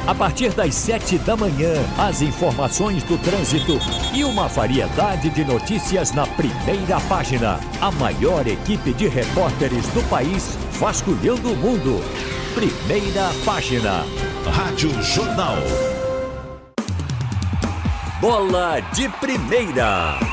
A partir das 7 da manhã, as informações do trânsito e uma variedade de notícias na primeira página. A maior equipe de repórteres do país vasculhando o mundo. Primeira página. Rádio Jornal. Bola de Primeira.